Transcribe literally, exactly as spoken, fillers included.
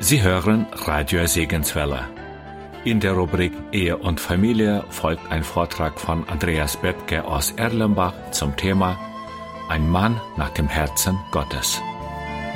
Sie hören Radio Segenswelle. In der Rubrik Ehe und Familie folgt ein Vortrag von Andreas Bethke aus Erlenbach zum Thema Ein Mann nach dem Herzen Gottes.